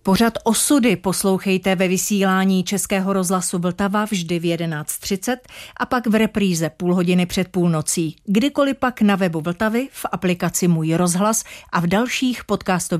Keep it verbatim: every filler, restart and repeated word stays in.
Pořad Osudy poslouchejte ve vysílání Českého rozhlasu Vltava vždy v jedenáct třicet a pak v repríze půl hodiny před půlnocí. Kdykoliv pak na webu Vltavy, v aplikaci Můj rozhlas a v dalších podcastových